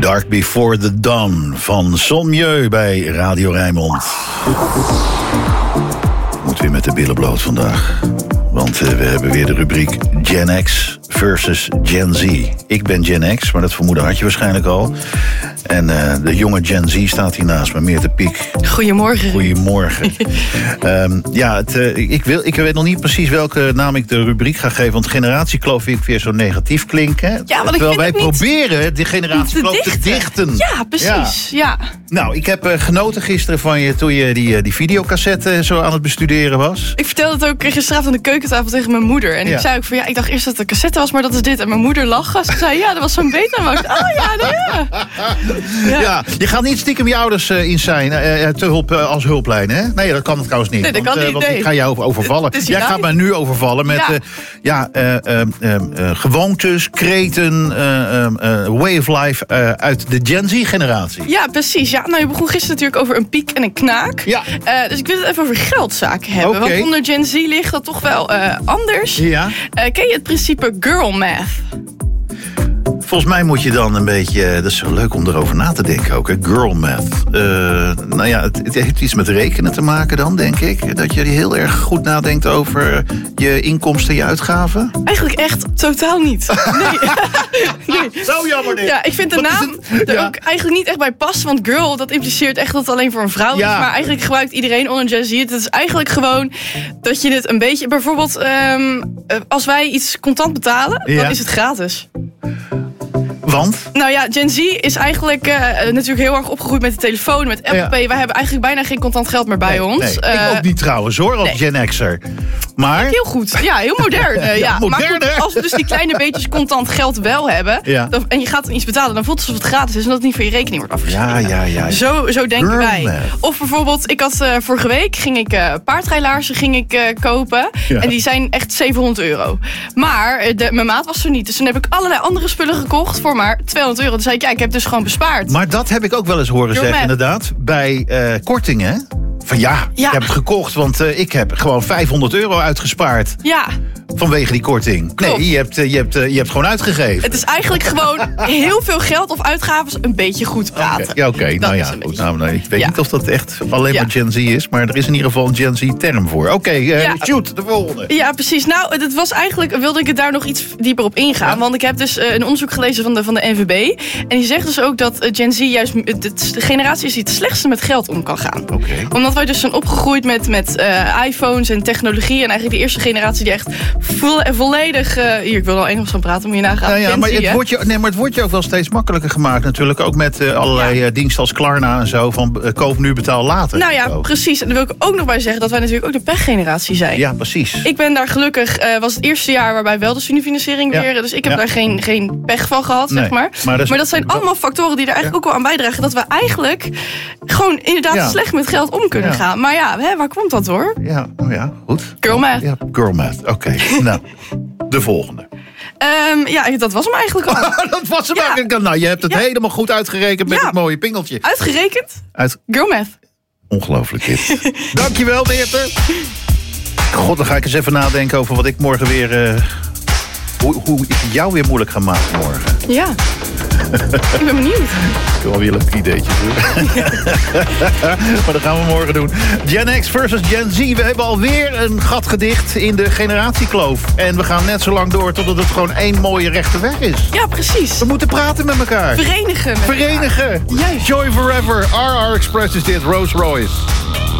Dark Before the Dawn van Son Mieu bij Radio Rijnmond. Moet weer met de billen bloot vandaag. Want we hebben weer de rubriek Gen X versus Gen Z. Ik ben Gen X, maar dat vermoeden had je waarschijnlijk al. En de jonge Gen Z staat hier naast me, Meerte Piek. Goedemorgen. Goedemorgen. Ik weet nog niet precies welke naam ik de rubriek ga geven. Want generatiekloof vind ik weer zo negatief klinken. Ja, terwijl wij proberen de generatiekloof te dichten. Ja, precies. Ja. Nou, ik heb genoten gisteren van je toen je die videocassette zo aan het bestuderen was. Ik vertelde het ook gisteravond aan de keukentafel tegen mijn moeder. En ik zei ook van ik dacht eerst dat het een cassette was, maar dat is dit. En mijn moeder lachte. Ze zei dat was zo'n Betamax. Ja, je gaat niet stiekem je ouders in zijn als hulplijn, hè? Nee, dat kan trouwens niet. Nee, dat kan niet. Want ik ga jou overvallen. Jij gaat mij nu overvallen met gewoontes, kreten, way of life uit de Gen Z-generatie. Ja, precies. Ja, nou, je begon gisteren natuurlijk over een piek en een knaak. Ja. Dus ik wil het even over geldzaken hebben. Okay. Want onder Gen Z ligt dat toch wel anders. Ja. Ken je het principe girl math? Volgens mij moet je dan een beetje... Dat is zo leuk om erover na te denken ook, hè? Girl math. Het heeft iets met rekenen te maken dan, denk ik. Dat je heel erg goed nadenkt over je inkomsten, je uitgaven. Eigenlijk echt totaal niet. Nee. Zo jammer dit. Ja, ik vind de naam er ook eigenlijk niet echt bij past. Want girl, dat impliceert echt dat het alleen voor een vrouw is. Maar eigenlijk gebruikt iedereen onder Gen Z. Het is eigenlijk gewoon dat je het een beetje... Bijvoorbeeld, als wij iets contant betalen, dan is het gratis. Want? Nou ja, Gen Z is eigenlijk natuurlijk heel erg opgegroeid met de telefoon, met Apple Pay. Wij hebben eigenlijk bijna geen contant geld meer bij ons. Nee. Ik ook niet trouwens hoor, als Gen X'er. Maar... Heel goed. Ja, heel modern. Maar goed, als we dus die kleine beetjes contant geld wel hebben... en je gaat dan iets betalen, dan voelt het alsof het gratis is... en dat het niet van je rekening wordt afgeschreven. Ja. Zo denken wij. Of bijvoorbeeld, ik had vorige week... ging ik paardrijlaarzen kopen. Ja. En die zijn echt €700. Maar mijn maat was er niet. Dus toen heb ik allerlei andere spullen gekocht... voor maar €200. Toen zei ik, ik heb dus gewoon bespaard. Maar dat heb ik ook wel eens horen zeggen, inderdaad. Bij kortingen. Van ik heb het gekocht, want ik heb gewoon €500 uitgespaard. Ja. Vanwege die korting. Klopt. Nee, je hebt gewoon uitgegeven. Het is eigenlijk gewoon heel veel geld of uitgaven een beetje goed praten. Oké. Nou ja, goed. Nou, ik weet niet of dat echt alleen maar Gen Z is, maar er is in ieder geval een Gen Z-term voor. Shoot, de volgende. Ja, precies. Nou, het was eigenlijk, wilde ik het daar nog iets dieper op ingaan. Ja. Want ik heb dus een onderzoek gelezen van de NVB. En die zegt dus ook dat Gen Z juist de generatie is die het slechtste met geld om kan gaan. Okay. Omdat wij dus zijn opgegroeid met iPhones en technologie. En eigenlijk de eerste generatie die echt volledig... hier, ik wil al Engels gaan praten, moet je nagaan. Maar het wordt je ook wel steeds makkelijker gemaakt natuurlijk. Ook met allerlei diensten als Klarna en zo. Van koop nu, betaal later. Nou ja, precies. En daar wil ik ook nog bij zeggen dat wij natuurlijk ook de pechgeneratie zijn. Ja, precies. Ik ben daar gelukkig... was het eerste jaar waarbij wel de studiefinanciering weer... Dus ik heb daar geen pech van gehad, zeg maar. Maar dat zijn allemaal factoren die er eigenlijk ook wel aan bijdragen. Dat we eigenlijk gewoon inderdaad slecht met geld om kunnen gaan. Maar waar komt dat door? Ja, goed. Girl math. Ja, girl math. Oké. Nou, de volgende. Dat was hem eigenlijk al. Dat was hem eigenlijk. Nou, je hebt het helemaal goed uitgerekend met het mooie pingeltje. Uitgerekend? Girl math. Ongelooflijk dit. Dankjewel, Meerte. God, dan ga ik eens even nadenken over wat ik morgen weer... Hoe ik jou weer moeilijk ga maken morgen. Ja. Ik ben benieuwd. Ik wil weer leuke ideetjes doen. Maar dat gaan we morgen doen. Gen X versus Gen Z. We hebben alweer een gat gedicht in de generatiekloof. En we gaan net zo lang door totdat het gewoon één mooie rechte weg is. Ja, precies. We moeten praten met elkaar. Verenigen. Juist. Joy Forever. RR Express is dit. Rolls Royce.